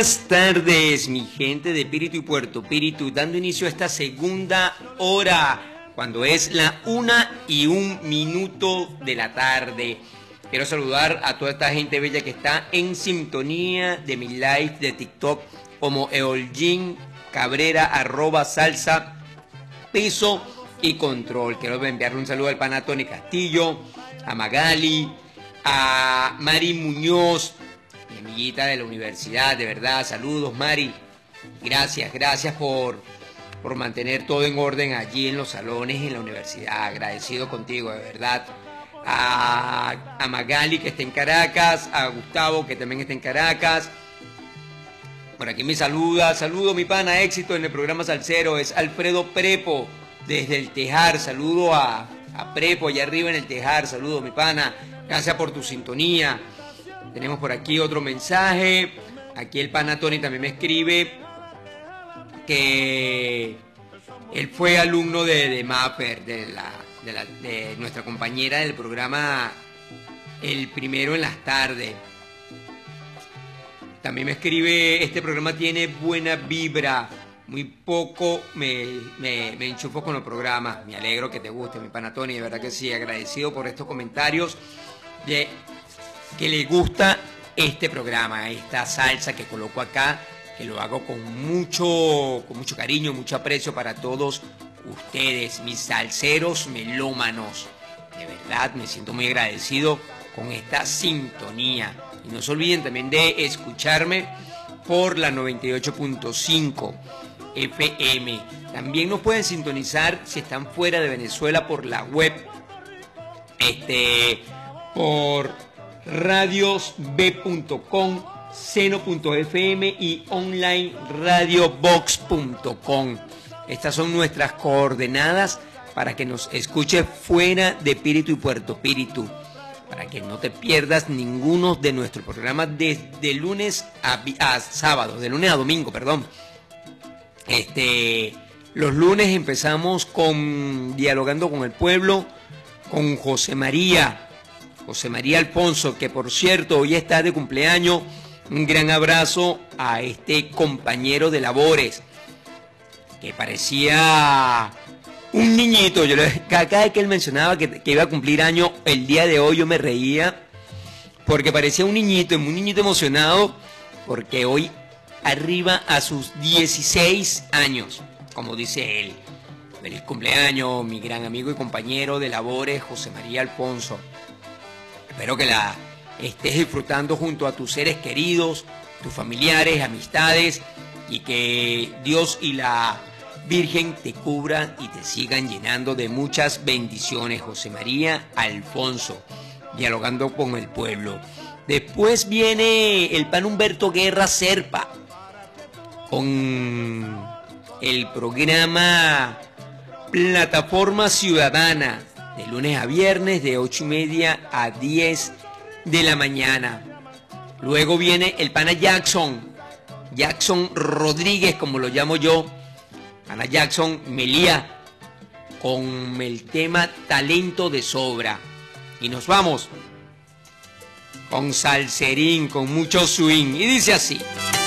Buenas tardes, mi gente de Espíritu y Puerto Espíritu, dando inicio a esta segunda hora, cuando es la 1:01 de la tarde. Quiero saludar a toda esta gente bella que está en sintonía de mi live de TikTok como Eolgin Cabrera, @salsa, peso y control. Quiero enviarle un saludo al pana Tony Castillo, a Magali, a Mari Muñoz, mi amiguita de la universidad, de verdad, saludos Mari, gracias por mantener todo en orden allí en los salones en la universidad, agradecido contigo, de verdad. A Magali, que está en Caracas, a Gustavo, que también está en Caracas. Por aquí me saludo mi pana, éxito en el programa Salsero, es Alfredo Prepo, desde el Tejar, saludo a Prepo allá arriba en el Tejar, saludo mi pana, gracias por tu sintonía. Tenemos por aquí otro mensaje, aquí el pana Tony también me escribe que él fue alumno de Mapper, de nuestra compañera del programa El Primero en las Tardes. También me escribe, este programa tiene buena vibra, muy poco me enchufo con los programas. Me alegro que te guste, mi pana Tony, de verdad que sí, agradecido por estos comentarios de que le gusta este programa, esta salsa que coloco acá, que lo hago con mucho cariño, mucho aprecio para todos ustedes, mis salseros melómanos. De verdad me siento muy agradecido con esta sintonía. Y no se olviden también de escucharme por la 98.5 FM. También nos pueden sintonizar si están fuera de Venezuela por la web, por radiosb.com, seno.fm y online radiobox.com. Estas son nuestras coordenadas para que nos escuche fuera de Espíritu y Puerto Espíritu, para que no te pierdas ninguno de nuestros programas desde lunes a sábado, de lunes a domingo, perdón. Los lunes empezamos con Dialogando con el Pueblo, con José María Alfonso, que por cierto hoy está de cumpleaños. Un gran abrazo a este compañero de labores, que parecía un niñito. Cada vez que él mencionaba que iba a cumplir año el día de hoy, yo me reía, porque parecía un niñito emocionado, porque hoy arriba a sus 16 años, como dice él. Feliz cumpleaños, mi gran amigo y compañero de labores, José María Alfonso. Espero que la estés disfrutando junto a tus seres queridos, tus familiares, amistades, y que Dios y la Virgen te cubran y te sigan llenando de muchas bendiciones. José María Alfonso, Dialogando con el Pueblo. Después viene el pan Humberto Guerra Serpa, con el programa Plataforma Ciudadana, de lunes a viernes de 8:30 a 10 de la mañana. Luego viene el pana Jackson Rodríguez, como lo llamo yo, pana Jackson Melía, con el tema Talento de Sobra. Y nos vamos con salserín, con mucho swing, y dice así.